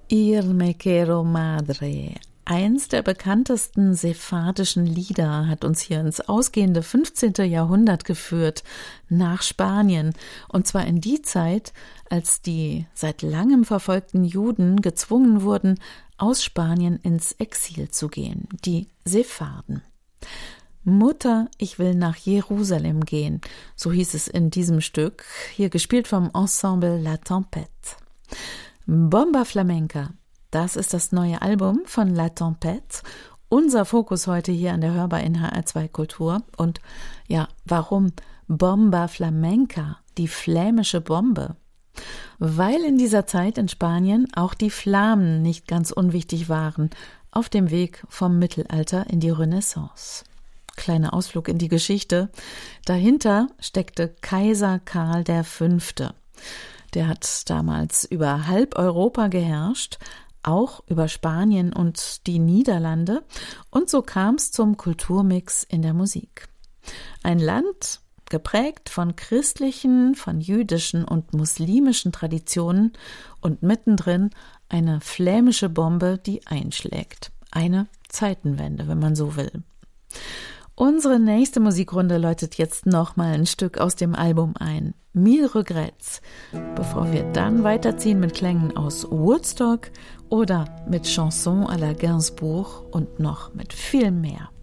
Irme quiero madre. Eins der bekanntesten sephardischen Lieder hat uns hier ins ausgehende 15. Jahrhundert geführt, nach Spanien. Und zwar in die Zeit, als die seit langem verfolgten Juden gezwungen wurden, aus Spanien ins Exil zu gehen, die Sepharden. Mutter, ich will nach Jerusalem gehen, so hieß es in diesem Stück, hier gespielt vom Ensemble La Tempête. Bomba Flamenca, das ist das neue Album von La Tempête. Unser Fokus heute hier an der Hörbar in HR2 Kultur. Und ja, warum Bomba Flamenca, die flämische Bombe? Weil in dieser Zeit in Spanien auch die Flamen nicht ganz unwichtig waren, auf dem Weg vom Mittelalter in die Renaissance. Kleiner Ausflug in die Geschichte. Dahinter steckte Kaiser Karl V. Der hat damals über halb Europa geherrscht, auch über Spanien und die Niederlande. Und so kam es zum Kulturmix in der Musik. Ein Land geprägt von christlichen, von jüdischen und muslimischen Traditionen und mittendrin eine flämische Bombe, die einschlägt. Eine Zeitenwende, wenn man so will. Unsere nächste Musikrunde läutet jetzt nochmal ein Stück aus dem Album ein. Mille Regrets, bevor wir dann weiterziehen mit Klängen aus Woodstock oder mit Chanson à la Gainsbourg und noch mit viel mehr.